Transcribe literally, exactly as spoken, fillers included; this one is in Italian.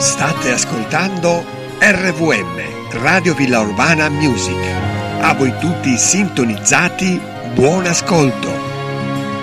State ascoltando R V M, Radio Villa Urbana Music. A voi tutti sintonizzati, buon ascolto.